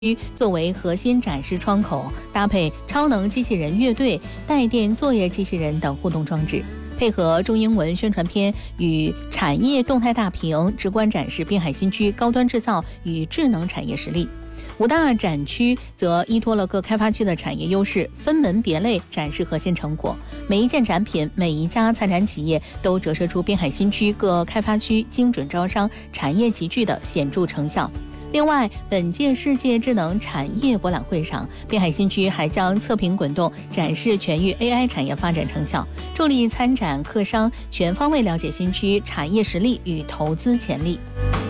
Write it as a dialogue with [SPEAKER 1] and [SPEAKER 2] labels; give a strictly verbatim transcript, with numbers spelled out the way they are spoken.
[SPEAKER 1] 作为核心展示窗口，搭配超能机器人乐队、带电作业机器人等互动装置，配合中英文宣传片与产业动态大屏，直观展示滨海新区高端制造与智能产业实力。五大展区则依托了各开发区的产业优势，分门别类展示核心成果。每一件展品、每一家参展企业都折射出滨海新区各开发区精准招商、产业集聚的显著成效。另外，本届世界智能产业博览会上，滨海新区还将测评滚动展示全域 A I 产业发展成效，助力参展客商全方位了解新区产业实力与投资潜力。